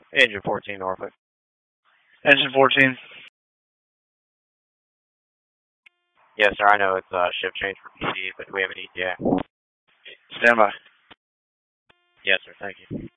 Engine 14 Norfolk. Engine 14. Yes, sir. I know it's shift change for PC, but we have an ETA. Stand by. Yes, sir. Thank you.